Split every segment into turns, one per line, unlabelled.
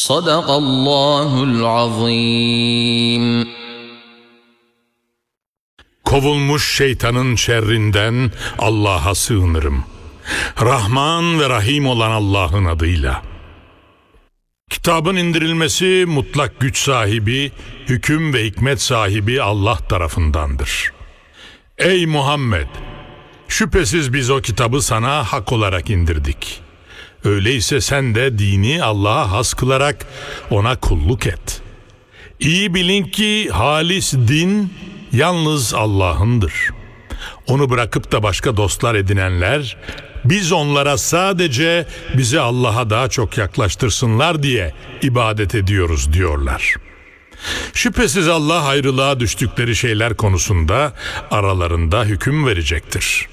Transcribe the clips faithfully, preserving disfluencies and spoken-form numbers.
Sadakallahul azim.
Kovulmuş şeytanın şerrinden Allah'a sığınırım. Rahman ve Rahim olan Allah'ın adıyla. Kitabın indirilmesi mutlak güç sahibi, hüküm ve hikmet sahibi Allah tarafındandır. Ey Muhammed! Şüphesiz biz o kitabı sana hak olarak indirdik. Öyleyse sen de dini Allah'a has kılarak ona kulluk et. İyi bilin ki halis din yalnız Allah'ındır. Onu bırakıp da başka dostlar edinenler, biz onlara sadece bizi Allah'a daha çok yaklaştırsınlar diye ibadet ediyoruz diyorlar. Şüphesiz Allah ayrılığa düştükleri şeyler konusunda aralarında hüküm verecektir.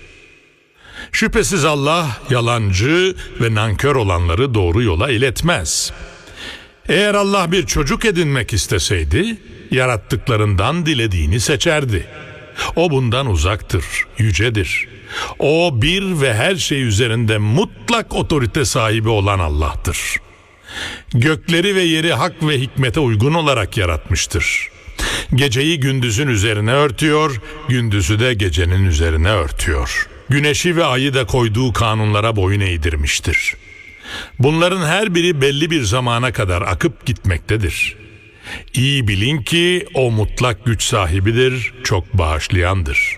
Şüphesiz Allah yalancı ve nankör olanları doğru yola iletmez. Eğer Allah bir çocuk edinmek isteseydi, yarattıklarından dilediğini seçerdi. O bundan uzaktır, yücedir. O bir ve her şey üzerinde mutlak otorite sahibi olan Allah'tır. Gökleri ve yeri hak ve hikmete uygun olarak yaratmıştır. Geceyi gündüzün üzerine örtüyor, gündüzü de gecenin üzerine örtüyor. Güneşi ve ayı da koyduğu kanunlara boyun eğdirmiştir. Bunların her biri belli bir zamana kadar akıp gitmektedir. İyi bilin ki o mutlak güç sahibidir, çok bağışlayandır.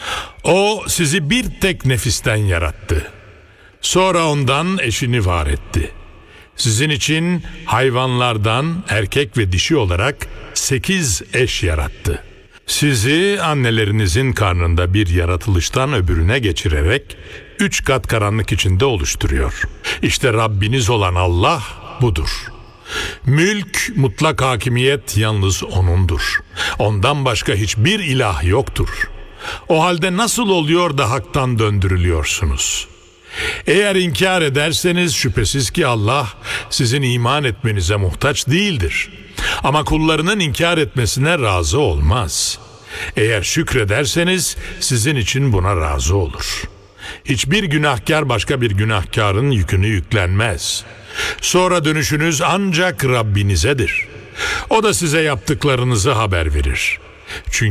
O sizi bir tek nefisten yarattı. Sonra ondan eşini var etti. Sizin için hayvanlardan erkek ve dişi olarak sekiz eş yarattı. Sizi annelerinizin karnında bir yaratılıştan öbürüne geçirerek üç kat karanlık içinde oluşturuyor. İşte Rabbiniz olan Allah budur. Mülk, mutlak hakimiyet yalnız O'nundur. Ondan başka hiçbir ilah yoktur. O halde nasıl oluyor da haktan döndürülüyorsunuz? Eğer inkar ederseniz şüphesiz ki Allah sizin iman etmenize muhtaç değildir. Ama kullarının inkar etmesine razı olmaz. Eğer şükrederseniz sizin için buna razı olur. Hiçbir günahkar başka bir günahkarın yükünü yüklenmez. Sonra dönüşünüz ancak Rabbinizedir. O da size yaptıklarınızı haber verir. Çünkü